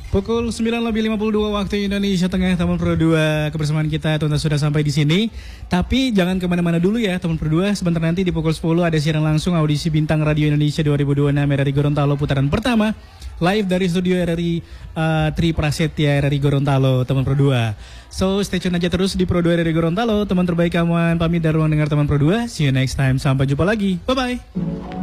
Pukul 9:52 waktu Indonesia Tengah, teman Pro 2, kebersamaan kita tuntas sudah sampai di sini. Tapi jangan kemana-mana dulu ya teman Pro 2. Sebentar nanti di pukul 10 ada siaran langsung audisi Bintang Radio Indonesia 2026 RRI Gorontalo putaran pertama. Live dari studio RRI Tri Prasetya RRI Gorontalo, teman Pro 2. So stay tune aja terus di Pro 2 RRI Gorontalo. Teman terbaik kawan, pamit dari ruang dengar teman Pro 2. See you next time, sampai jumpa lagi. Bye-bye.